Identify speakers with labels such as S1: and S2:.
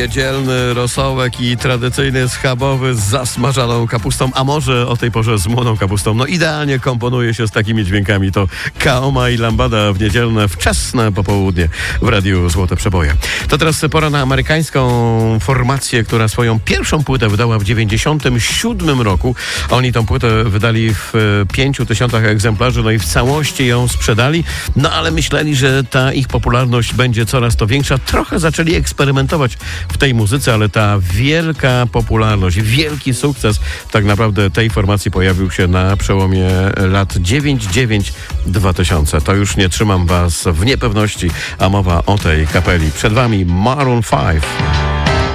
S1: Niedzielny rosołek i tradycyjny schabowy z zasmażaną kapustą, a może o tej porze z młodą kapustą. No idealnie komponuje się z takimi dźwiękami. To Kaoma i Lambada w niedzielne wczesne popołudnie w Radiu Złote Przeboje. To teraz pora na amerykańską formację, która swoją pierwszą płytę wydała w 1997 roku. Oni tą płytę wydali w 5000 egzemplarzy, no i w całości ją sprzedali. No ale myśleli, że ta ich popularność będzie coraz to większa. Trochę zaczęli eksperymentować w tej muzyce, ale ta wielka popularność, wielki sukces tak naprawdę tej formacji pojawił się na przełomie lat 99-2000. To już nie trzymam was w niepewności, a mowa o tej kapeli. Przed wami Maroon 5.